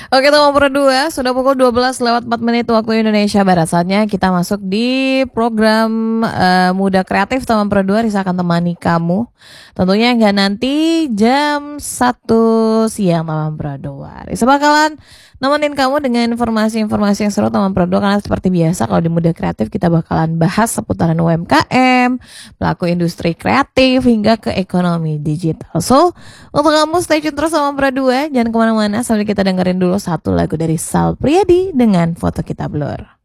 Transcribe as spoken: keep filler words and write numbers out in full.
Oke teman Pro dua, sudah pukul dua belas lewat empat menit waktu Indonesia Barat. Saatnya kita masuk di program uh, Muda Kreatif teman Pro dua. Risa akan temani kamu. Tentunya enggak nanti jam satu siang teman Pro dua. Risa bakalan nemenin kamu dengan informasi-informasi yang seru teman Pro dua. Karena seperti biasa kalau di Muda Kreatif kita bakalan bahas seputaran U M K M, pelaku industri kreatif hingga ke ekonomi digital. So, untuk kamu stay tune terus sama Pro dua. Jangan kemana-mana sambil kita dengerin dulu satu lagu dari Sal Priadi dengan Foto Kita Blur.